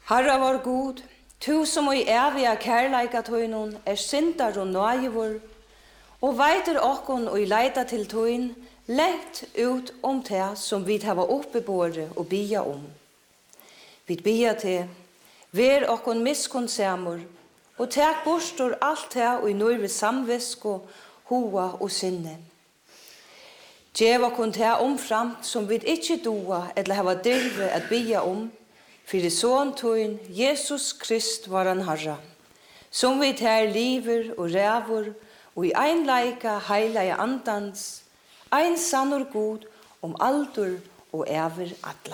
Herre var god, tu som i evige kærleika tøynun syndar og nøyevor, og veitur okkon og leita til tøyn, lengt ut det som vi hava oppe båre og bia Vi bia til, ver okkon miskonsamur, og tek bostor alt det og i nøyre samvisko, hoa og sinne. Gjev okkon te omframt som vi ikkje doa eller hava dyrve at bia fyrir sån tøyn Jesus Krist var han Herre, som vi tar liver og rævor, og i ein leika heilige andans, ein sannor god aldur og ever atla.